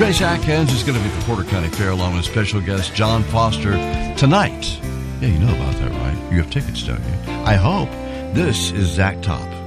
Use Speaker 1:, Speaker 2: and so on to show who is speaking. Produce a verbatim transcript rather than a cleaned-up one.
Speaker 1: Trace Atkins is going to be at the Porter County Fair along with special guest John Foster tonight. Yeah, you know about that, right? You have tickets, don't you? I hope. This is Zach Top.